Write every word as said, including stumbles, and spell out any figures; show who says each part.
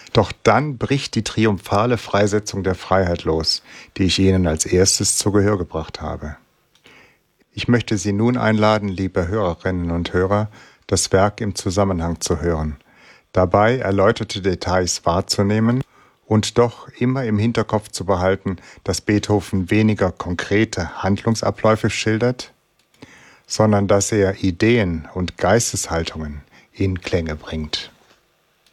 Speaker 1: Doch dann bricht die triumphale Freisetzung der Freiheit los, die ich Ihnen als erstes zu Gehör gebracht habe. Ich möchte Sie nun einladen, liebe Hörerinnen und Hörer, das Werk im Zusammenhang zu hören, dabei erläuterte Details wahrzunehmen und doch immer im Hinterkopf zu behalten, dass Beethoven weniger konkrete Handlungsabläufe schildert, sondern dass er Ideen und Geisteshaltungen in Klänge bringt.